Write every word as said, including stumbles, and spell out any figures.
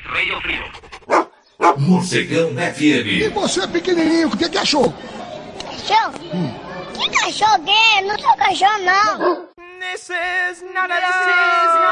Radio Frio. Morcegão F M. E você, pequenininho, o que, que achou? Cachorro? Hum. Que cachorro que é? Não sou cachorro, não. This is not a